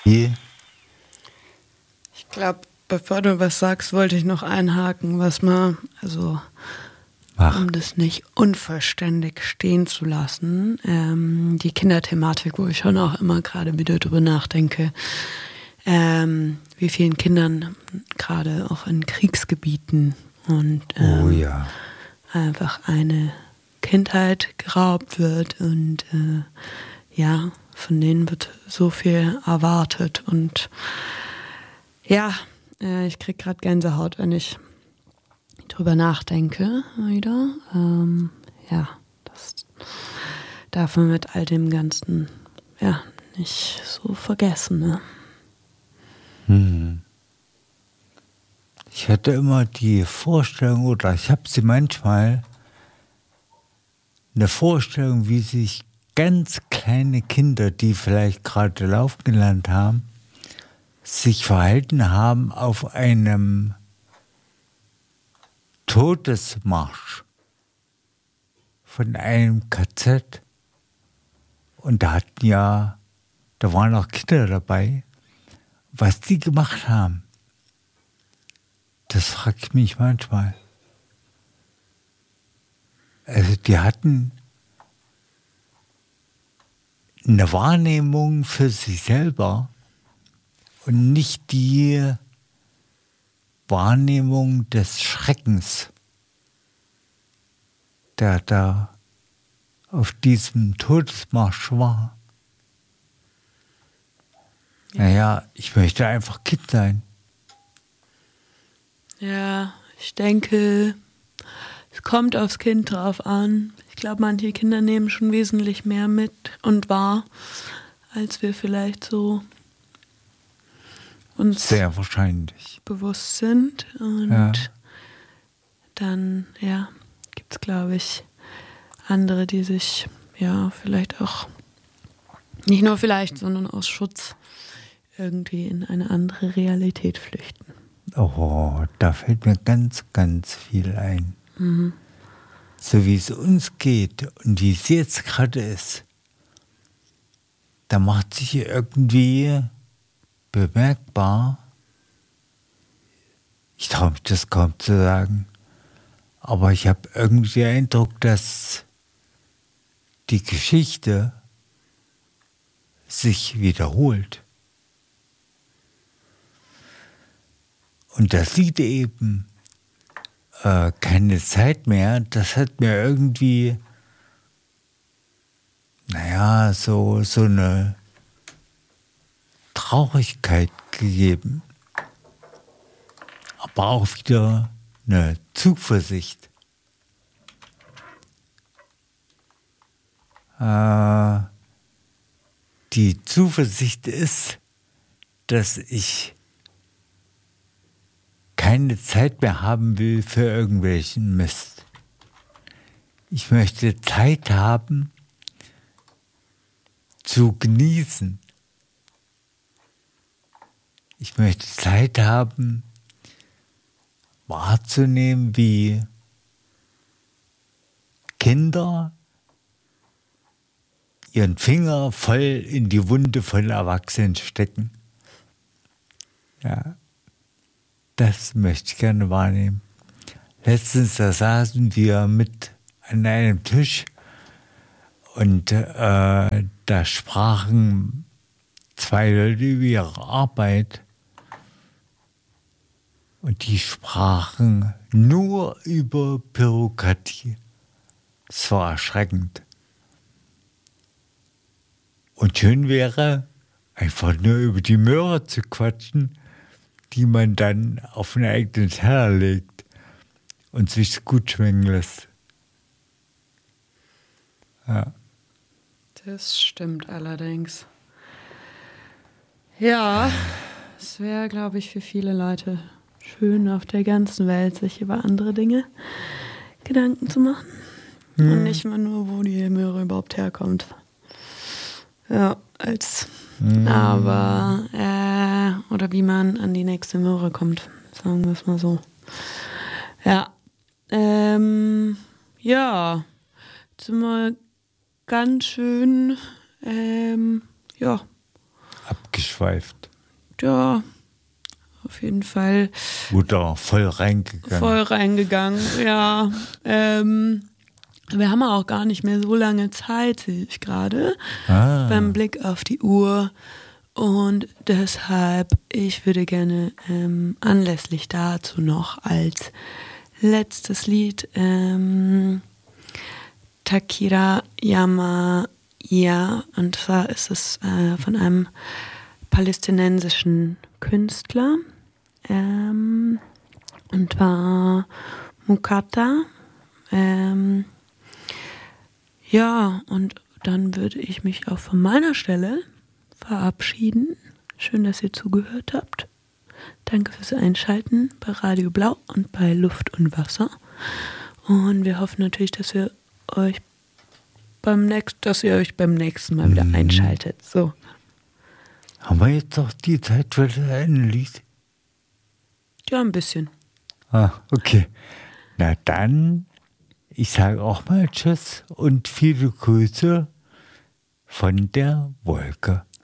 Wie? Ich glaube, bevor du was sagst, wollte ich noch einhaken, was man, also um das nicht unvollständig stehen zu lassen, die Kinderthematik, wo ich schon auch immer gerade wieder drüber nachdenke, wie vielen Kindern gerade auch in Kriegsgebieten und einfach eine Kindheit geraubt wird und von denen wird so viel erwartet und ich kriege gerade Gänsehaut, wenn ich drüber nachdenke wieder. Das darf man mit all dem Ganzen nicht so vergessen. Ne? Ich hatte immer die Vorstellung, oder ich habe sie manchmal, eine Vorstellung, wie sich ganz kleine Kinder, die vielleicht gerade laufen gelernt haben, sich verhalten haben auf einem Todesmarsch von einem KZ. Und da waren auch Kinder dabei. Was die gemacht haben, das frage ich mich manchmal. Also die hatten eine Wahrnehmung für sich selber und nicht die Wahrnehmung des Schreckens, der da auf diesem Todesmarsch war. Naja, ich möchte einfach Kind sein. Ja, ich denke, es kommt aufs Kind drauf an. Ich glaube, manche Kinder nehmen schon wesentlich mehr mit und wahr, als wir vielleicht so uns sehr wahrscheinlich bewusst sind. Und dann, gibt es, glaube ich, andere, die sich vielleicht auch, nicht nur vielleicht, sondern aus Schutz irgendwie in eine andere Realität flüchten. Oh, da fällt mir ganz, ganz viel ein. So wie es uns geht und wie es jetzt gerade ist, da macht sich irgendwie bemerkbar, ich traue mich das kaum zu sagen, aber ich habe irgendwie den Eindruck, dass die Geschichte sich wiederholt. Und das liegt eben keine Zeit mehr. Das hat mir irgendwie, so eine Traurigkeit gegeben. Aber auch wieder eine Zuversicht. Die Zuversicht ist, dass ich keine Zeit mehr haben will für irgendwelchen Mist. Ich möchte Zeit haben, zu genießen. Ich möchte Zeit haben, wahrzunehmen, wie Kinder ihren Finger voll in die Wunde von Erwachsenen stecken. Ja. Das möchte ich gerne wahrnehmen. Letztens, da saßen wir mit an einem Tisch und da sprachen zwei Leute über ihre Arbeit und die sprachen nur über Bürokratie. Das war erschreckend. Und schön wäre, einfach nur über die Möhre zu quatschen, die man dann auf einen eigenen Teller legt und sich gut schmecken lässt. Ja. Das stimmt allerdings. Ja, es wäre, glaube ich, für viele Leute schön, auf der ganzen Welt sich über andere Dinge Gedanken zu machen. Und nicht mal nur, wo die Möhre überhaupt herkommt. Ja, oder wie man an die nächste Möhre kommt, sagen wir es mal so. Ja, jetzt sind wir ganz schön, abgeschweift. Ja, auf jeden Fall. Oder voll reingegangen. Voll reingegangen, ja. Wir haben auch gar nicht mehr so lange Zeit, sehe ich gerade, beim Blick auf die Uhr. Und deshalb, ich würde gerne anlässlich dazu noch als letztes Lied Takira Yamaya, und zwar ist es von einem palästinensischen Künstler, und war Mukata. Ja, und dann würde ich mich auch von meiner Stelle verabschieden. Schön, dass ihr zugehört habt. Danke fürs Einschalten bei Radio Blau und bei Luft und Wasser. Und wir hoffen natürlich, dass ihr euch beim nächsten Mal wieder einschaltet. So. Haben wir jetzt noch die Zeit für ein Lied? Ja, ein bisschen. Okay. Na dann, ich sage auch mal Tschüss und viele Grüße von der Wolke.